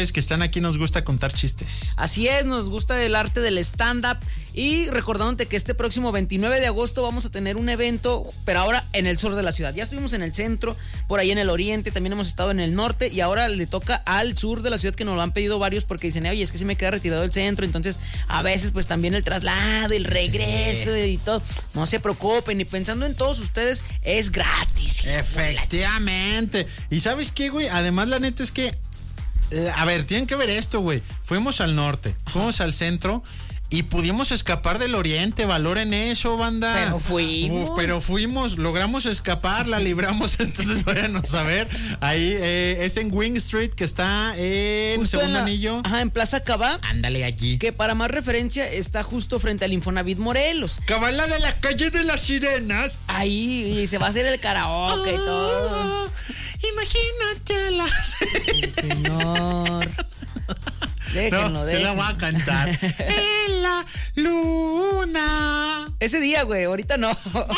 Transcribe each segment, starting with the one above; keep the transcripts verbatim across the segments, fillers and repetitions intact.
güeyes que están aquí nos gusta contar chistes. Así es, nos gusta el arte del stand-up. Y recordándote que este próximo veintinueve de agosto vamos a tener un evento, pero ahora en el sur de la ciudad. Ya estuvimos en el centro, por ahí en el oriente, también hemos estado en el norte y ahora le toca al sur de la ciudad, que nos lo han pedido varios porque dicen, oye, es que sí me queda retirado el centro, entonces a veces pues también el traslado, el regreso y todo. No se preocupen, y pensando en todos ustedes, es gratis. Efectivamente. ¿Y sabes qué, güey? Además, la neta es que, eh, a ver, tienen que ver esto, güey. Fuimos al norte, fuimos al centro y pudimos escapar del oriente. Valoren eso, banda. Pero fuimos. Uf, pero fuimos, logramos escapar, la libramos. Entonces váyanos a ver. Ahí eh, es en Wing Street, que está en Justo Segundo en la- Anillo. Ajá, en Plaza Cabá. Ándale allí. Que para más referencia está justo frente al Infonavit Morelos. Cabala de la calle de las sirenas. Ahí y se va a hacer el karaoke y todo. Oh, imagínate las. El señor. Déjenlo, No, se la déjenlo. va a cantar. En la luna. Ese día, güey, ahorita no.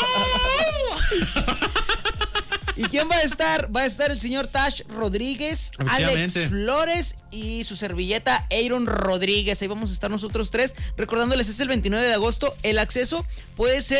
¿Y quién va a estar? Va a estar el señor Tash Rodríguez, Efectivamente. Alex Flores y su servilleta Aaron Rodríguez. Ahí vamos a estar nosotros tres. Recordándoles, es el veintinueve de agosto. El acceso puede ser